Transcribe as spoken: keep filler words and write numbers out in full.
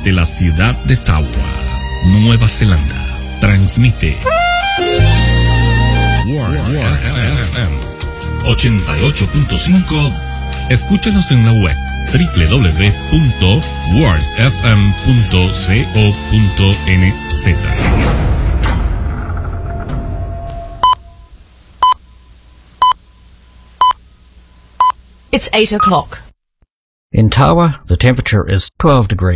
desde la ciudad de Tawa, Nueva Zelanda. Transmite World F M ochenta y ocho punto cinco. Escúchanos en la web doble u doble u doble u punto world f m punto co punto n z. It's eight o'clock. In Tawa, the temperature is twelve degrees.